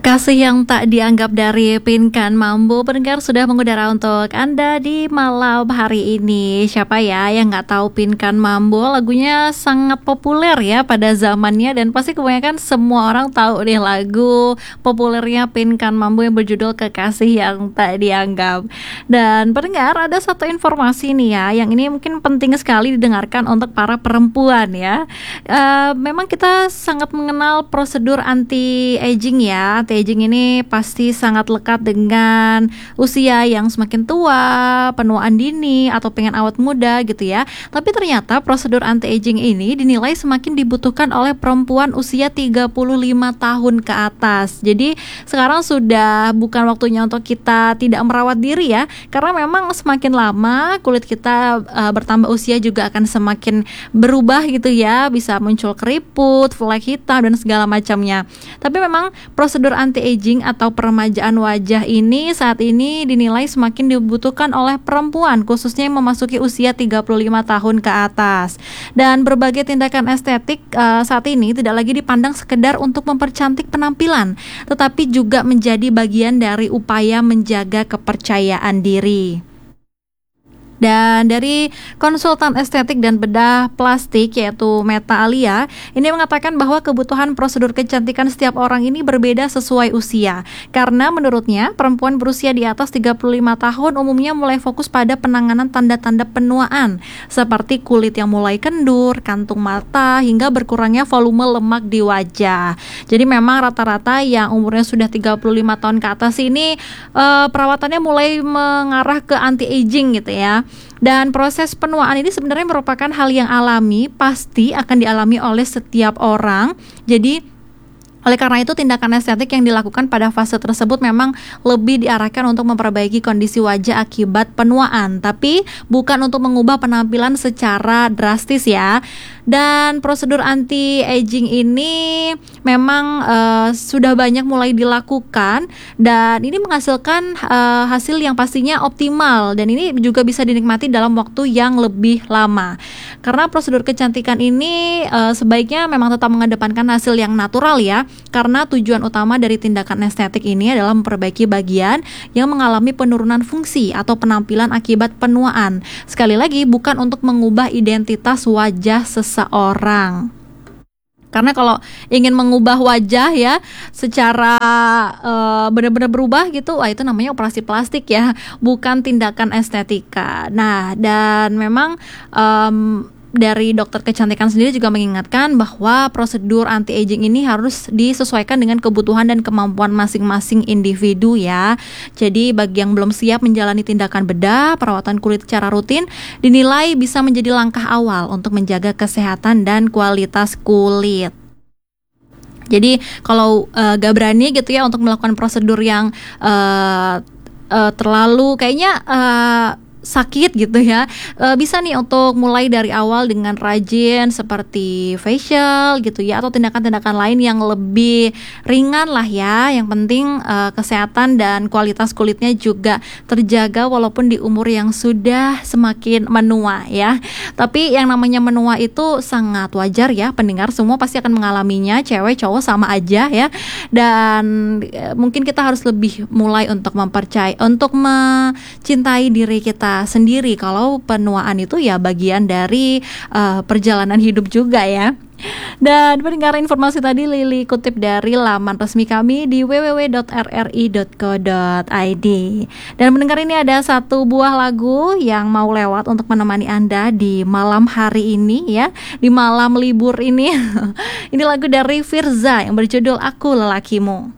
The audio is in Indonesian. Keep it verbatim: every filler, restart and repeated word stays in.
Kasih yang tak dianggap dari Pinkan Mambo pendengar sudah mengudara untuk Anda di malam hari ini. Siapa ya yang nggak tahu Pinkan Mambo? Lagunya sangat populer ya pada zamannya dan pasti kebanyakan semua orang tahu deh lagu populernya Pinkan Mambo yang berjudul Kekasih yang Tak Dianggap. Dan pendengar, ada satu informasi nih ya yang ini mungkin penting sekali didengarkan untuk para perempuan ya. Uh, memang kita sangat mengenal prosedur anti aging ya. Anti aging ini pasti sangat lekat dengan usia yang semakin tua, penuaan dini atau pengen awet muda gitu ya. Tapi ternyata prosedur anti aging ini dinilai semakin dibutuhkan oleh perempuan usia tiga puluh lima tahun ke atas. Jadi sekarang sudah bukan waktunya untuk kita tidak merawat diri ya, karena memang semakin lama kulit kita uh, bertambah usia juga akan semakin berubah gitu ya, bisa muncul keriput, flek hitam dan segala macamnya. Tapi memang prosedur anti-aging atau peremajaan wajah ini saat ini dinilai semakin dibutuhkan oleh perempuan, khususnya yang memasuki usia tiga puluh lima tahun ke atas. Dan berbagai tindakan estetik uh, saat ini tidak lagi dipandang sekedar untuk mempercantik penampilan, tetapi juga menjadi bagian dari upaya menjaga kepercayaan diri. Dan dari konsultan estetik dan bedah plastik yaitu Meta Alia ini mengatakan bahwa kebutuhan prosedur kecantikan setiap orang ini berbeda sesuai usia. Karena menurutnya perempuan berusia di atas tiga puluh lima tahun umumnya mulai fokus pada penanganan tanda-tanda penuaan seperti kulit yang mulai kendur, kantung mata hingga berkurangnya volume lemak di wajah. Jadi memang rata-rata yang umurnya sudah tiga puluh lima tahun ke atas ini uh, perawatannya mulai mengarah ke anti aging gitu ya. Dan proses penuaan ini sebenarnya merupakan hal yang alami, pasti akan dialami oleh setiap orang. Jadi oleh karena itu tindakan estetik yang dilakukan pada fase tersebut memang lebih diarahkan untuk memperbaiki kondisi wajah akibat penuaan, tapi bukan untuk mengubah penampilan secara drastis ya. Dan prosedur anti-aging ini memang uh, sudah banyak mulai dilakukan dan ini menghasilkan uh, hasil yang pastinya optimal dan ini juga bisa dinikmati dalam waktu yang lebih lama. Karena prosedur kecantikan ini uh, sebaiknya memang tetap mengedepankan hasil yang natural ya, karena tujuan utama dari tindakan estetik ini adalah memperbaiki bagian yang mengalami penurunan fungsi atau penampilan akibat penuaan. Sekali lagi, bukan untuk mengubah identitas wajah seseorang. Karena kalau ingin mengubah wajah ya secara uh, benar-benar berubah gitu, wah itu namanya operasi plastik ya, bukan tindakan estetika. Nah, dan memang um, dari dokter kecantikan sendiri juga mengingatkan bahwa prosedur anti-aging ini harus disesuaikan dengan kebutuhan dan kemampuan masing-masing individu ya. Jadi bagi yang belum siap menjalani tindakan bedah, perawatan kulit secara rutin dinilai bisa menjadi langkah awal untuk menjaga kesehatan dan kualitas kulit. Jadi kalau uh, gak berani gitu ya untuk melakukan prosedur yang uh, uh, terlalu kayaknya uh, sakit gitu ya, e, bisa nih untuk mulai dari awal dengan rajin seperti facial gitu ya, atau tindakan-tindakan lain yang lebih ringan lah ya. Yang penting e, kesehatan dan kualitas kulitnya juga terjaga walaupun di umur yang sudah semakin menua ya. Tapi yang namanya menua itu sangat wajar ya, pendengar semua pasti akan mengalaminya, cewek cowok sama aja ya. Dan e, mungkin kita harus lebih mulai untuk mempercayai, untuk mencintai diri kita sendiri kalau penuaan itu ya bagian dari uh, perjalanan hidup juga ya. Dan pendengar, informasi tadi Lili kutip dari laman resmi kami di w w w dot r r i dot co dot i d. Dan pendengar, ini ada satu buah lagu yang mau lewat untuk menemani Anda di malam hari ini ya, di malam libur ini. Ini lagu dari Firza yang berjudul Aku Lelakimu.